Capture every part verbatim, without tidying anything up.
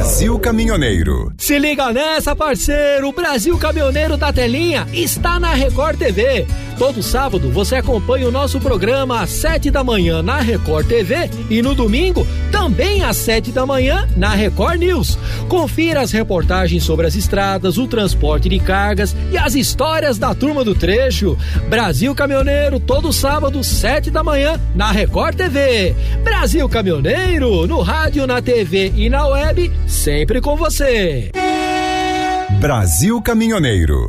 Brasil Caminhoneiro. Se liga nessa, parceiro, o Brasil Caminhoneiro da Telinha está na Record T V. Todo sábado você acompanha o nosso programa às sete da manhã na Record T V e no domingo também às sete da manhã na Record News. Confira as reportagens sobre as estradas, o transporte de cargas e as histórias da turma do trecho. Brasil Caminhoneiro, todo sábado, sete da manhã na Record T V. Brasil Caminhoneiro, no rádio, na T V e na web, sempre com você. Brasil Caminhoneiro.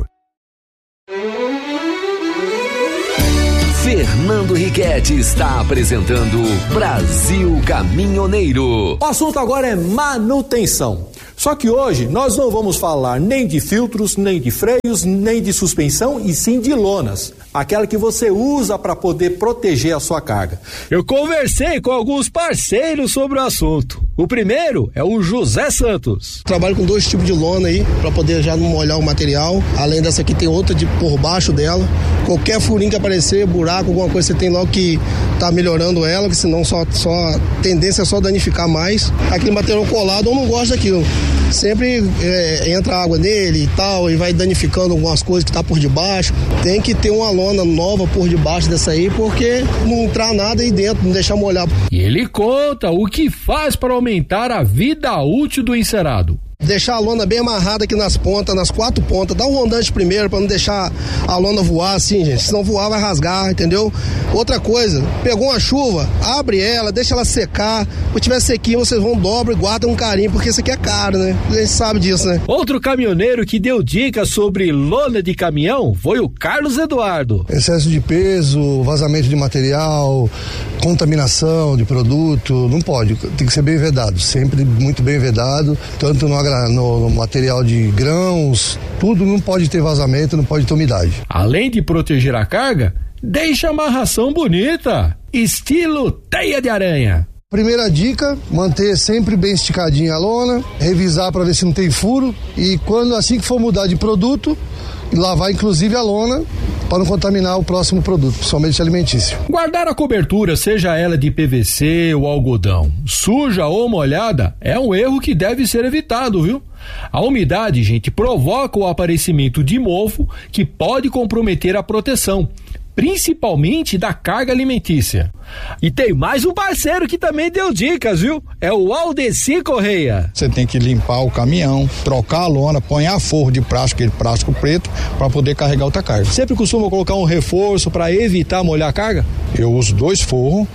Fernando Riquetti está apresentando Brasil Caminhoneiro. O assunto agora é manutenção. Só que hoje nós não vamos falar nem de filtros, nem de freios, nem de suspensão, e sim de lonas. Aquela que você usa para poder proteger a sua carga. Eu conversei com alguns parceiros sobre o assunto. O primeiro é o José Santos. Trabalho com dois tipos de lona aí, para poder já não molhar o material. Além dessa aqui tem outra de por baixo dela. Qualquer furinho que aparecer, buraco, alguma coisa, você tem logo que tá melhorando ela, que senão só, só a tendência é só danificar mais. Aquele material colado eu não gosto daquilo. Sempre é, entra água nele e tal, e vai danificando algumas coisas que tá por debaixo. Tem que ter uma lona nova por debaixo dessa aí, porque não entrar nada aí dentro, não deixar molhar. E ele conta o que faz para aumentar a vida útil do encerado. Deixar a lona bem amarrada aqui nas pontas, nas quatro pontas. Dá um rondante primeiro para não deixar a lona voar assim, gente. Se não voar, vai rasgar, entendeu? Outra coisa, pegou uma chuva, abre ela, deixa ela secar. Quando tiver sequinho, vocês vão, dobra e guardam um carinho, porque isso aqui é caro, né? A gente sabe disso, né? Outro caminhoneiro que deu dicas sobre lona de caminhão foi o Carlos Eduardo. Excesso de peso, vazamento de material, contaminação de produto, não pode. Tem que ser bem vedado, sempre muito bem vedado, tanto no No, no material de grãos, tudo não pode ter vazamento, não pode ter umidade. Além de proteger a carga, deixa a amarração bonita, estilo teia de aranha. Primeira dica, manter sempre bem esticadinha a lona, revisar para ver se não tem furo, e quando assim que for mudar de produto, lavar inclusive a lona para não contaminar o próximo produto, principalmente alimentício. Guardar a cobertura, seja ela de P V C ou algodão, suja ou molhada, é um erro que deve ser evitado, viu? A umidade, gente, provoca o aparecimento de mofo que pode comprometer a proteção, principalmente da carga alimentícia. E tem mais um parceiro que também deu dicas, viu? É o Aldeci Correia. Você tem que limpar o caminhão, trocar a lona, põe a forro de plástico, aquele plástico preto, para poder carregar outra carga. Sempre costuma colocar um reforço para evitar molhar a carga? Eu uso dois forros.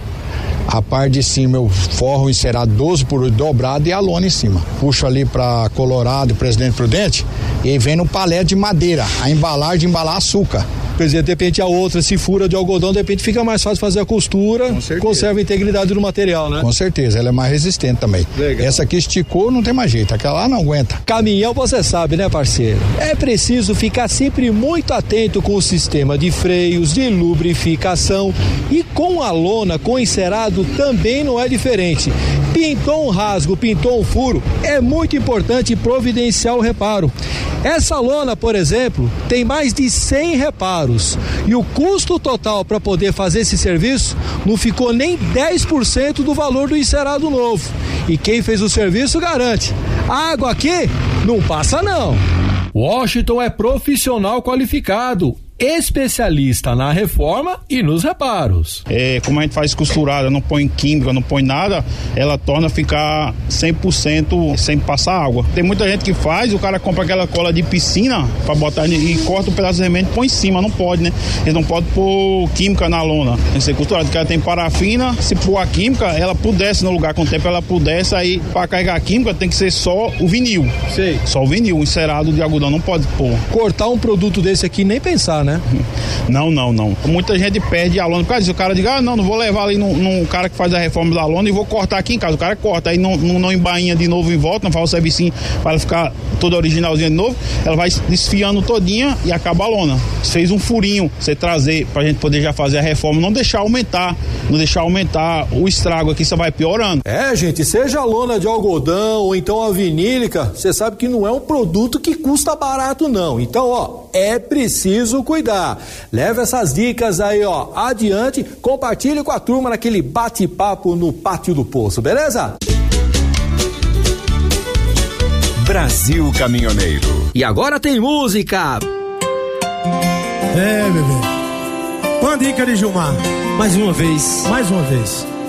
A parte de cima eu forro encerado doze por oito dobrado e a lona em cima. Puxo ali para Colorado, Presidente Prudente, e aí vem no palete de madeira, a embalagem de embalar açúcar. Quer dizer, de repente a outra se fura de algodão, de repente fica mais fácil fazer a costura, conserva a integridade do material, né? Com certeza, ela é mais resistente também. Legal. Essa aqui esticou, não tem mais jeito, aquela lá não aguenta. Caminhão, você sabe, né, parceiro? É preciso ficar sempre muito atento com o sistema de freios, de lubrificação, e com a lona, com encerado, também não é diferente. Pintou um rasgo, pintou um furo, é muito importante providenciar o reparo. Essa lona, por exemplo, tem mais de cem reparos e o custo total para poder fazer esse serviço não ficou nem dez por cento do valor do encerado novo. E quem fez o serviço garante: a água aqui não passa não. Washington é profissional qualificado, especialista na reforma e nos reparos. É, como a gente faz costurada, não põe química, não põe nada, ela torna ficar cem por cento sem passar água. Tem muita gente que faz, o cara compra aquela cola de piscina pra botar e corta um pedaço de remendo e põe em cima, não pode, né? Eles não podem pôr química na lona, tem que ser costurada, porque ela tem parafina, se pôr a química, ela pudesse no lugar, com o tempo ela pudesse, aí pra carregar a química tem que ser só o vinil. Sei. Só o vinil, o encerado de algodão não pode pôr. Cortar um produto desse aqui, nem pensar, né? Não, não, não. Muita gente perde a lona por causa disso. O cara diz, ah, não, não vou levar ali num, num cara que faz a reforma da lona e vou cortar aqui em casa. O cara corta, aí não, não, não embainha de novo em volta, não faz o servicinho para ela ficar toda originalzinha de novo, ela vai desfiando todinha e acaba a lona. Você fez um furinho, você trazer pra gente poder já fazer a reforma, não deixar aumentar, não deixar aumentar o estrago aqui, você vai piorando. É, gente, seja a lona de algodão ou então a vinílica, você sabe que não é um produto que custa barato não. Então, ó, é preciso cuidar. Leva essas dicas aí, ó, adiante, compartilhe com a turma naquele bate-papo no Pátio do Poço, beleza? Brasil Caminhoneiro. E agora tem música. É, bebê. Uma dica de Gilmar. Mais uma vez. Mais uma vez.